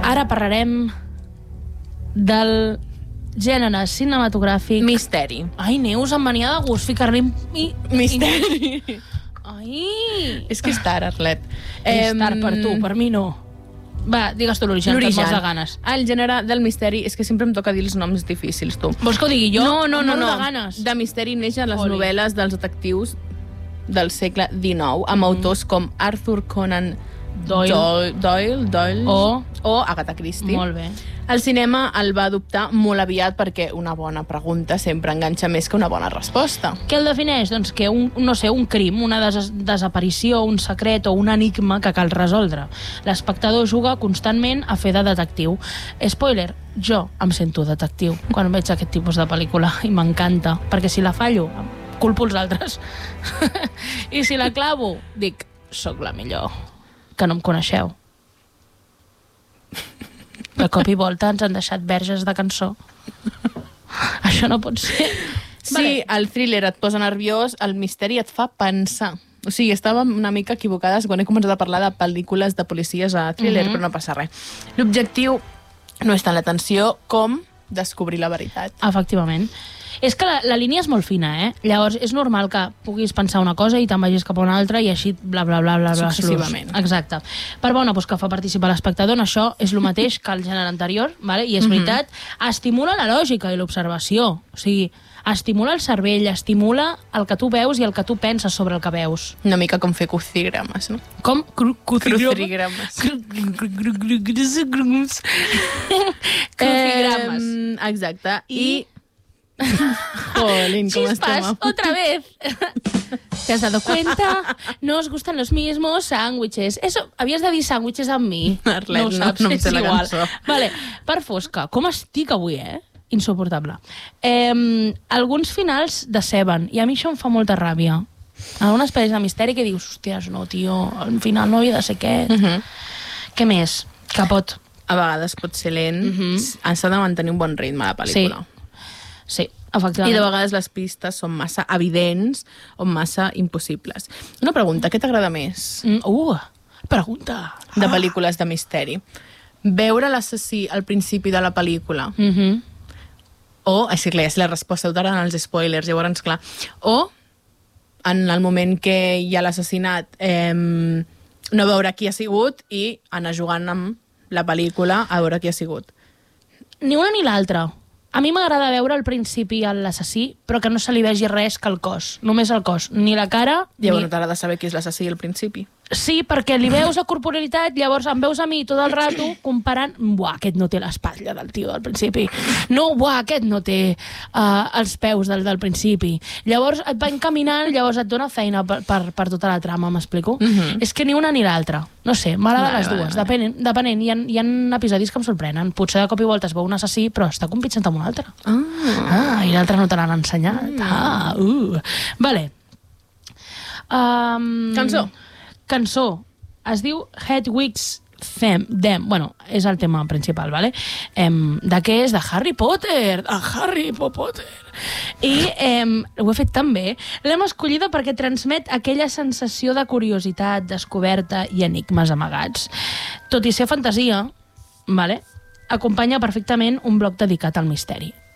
Ara parlarem del gènere cinematogràfic... Misteri. Ai, Neus, em venia de gust ficar-li... Misteri. Ai! És que és tard, Arlet. És tard per tu, per mi no. Va, digues tu l'origen, que et mors de ganes. El gènere del misteri és que sempre em toca dir els noms difícils, tu. Vols que ho digui jo? No. De ganes. De misteri neix a les novel·les dels detectius del segle XIX, amb autors com Arthur Conan Doyle o Agatha Christie. Molt bé. El cinema el va adoptar molt aviat perquè una bona pregunta sempre enganxa més que una bona resposta. Què el defineix? Doncs que un crim, una desaparició, un secret o un enigma que cal resoldre. L'espectador juga constantment a fer de detectiu. Spoiler, jo em sento detectiu quan veig aquest tipus de pel·lícula i m'encanta, perquè si la fallo, culpo els altres. I si la clavo, dic, soc la millor, que no em coneixeu. De cop i volta ens han deixat verges de cançó. Això no pot ser. Sí, el thriller et posa nerviós, el misteri et fa pensar. O sigui, estàvem una mica equivocades quan he començat a parlar de pel·lícules de policies a thriller, però no passa res. L'objectiu no és tant l'atenció com descobrir la veritat. Efectivament. És que la línia és molt fina, eh? Llavors, és normal que puguis pensar una cosa i te'n vagis cap a una altra i així bla, bla, bla, bla, bla. Successivament. Exacte. Per bona, doncs que fa participar l'espectador en això és el mateix que el gènere anterior, vale? I és veritat, estimula la lògica i l'observació. O sigui, estimula el cervell, estimula el que tu veus i el que tu penses sobre el que veus. Una mica com fer crucigrames, no? Com? Crucigrames. Crucigrames. Exacte. I... Jolín, ¿cómo Chispas, otra vez. ¿Te has dado cuenta? No os gustan los mismos sándwiches. Eso, havies de dir sándwiches amb mi. Arlet, no ho saps, no em és sé la igual. cançó. Vale, per fosca, com estic avui, Insuportable. Alguns finals deceben, i a mi això em fa molta ràbia. Algunes pel·lis de misteri que dius, hòsties, no, tio, al final no havia de ser aquest. Què més? Que pot... A vegades pot ser lent, s'ha de mantenir un bon ritme a la pel·lícula. Sí, efectivament. I de vegades les pistes són massa evidents o massa impossibles. Una pregunta, què t'agrada més Pregunta. de pel·lícules de misteri? Veure l'assassí al principi de la pel·lícula o, així clar, si la resposta ho taran els spoilers, llavors clar, o en el moment que hi ha l'assassinat no veure qui ha sigut i anar jugant amb la pel·lícula a veure qui ha sigut. Ni una ni l'altra. A mi m'agrada veure al principi l'assassí, però que no se li vegi res que el cos. Només el cos. Ni la cara... Llavors no t'agrada saber qui és l'assassí al principi? Sí, perquè li veus la corporalitat, llavors em veus a mi tot el rato comparant... Buah, aquest no té l'espatlla del tio del principi. No, buah, aquest no té els peus del principi. Llavors et va encaminant, llavors et dona feina per tota la trama, m'explico? És que ni una ni l'altra. No sé, m'agrada les dues, depenent. Hi ha episodis que em sorprenen. Potser de cop i volta es veu un assassí, però està compitjant amb un altre. I l'altre no te l'han ensenyat. Vale. Cançó. Es diu Hedwig's Them. Bueno, és el tema principal, vale? De què és? De Harry Potter. De Harry Potter. I ho he fet tan bé. L'hem escollida perquè transmet aquella sensació de curiositat, descoberta i enigmes amagats. Tot i ser fantasia, vale? Acompanya perfectament un bloc dedicat al misteri.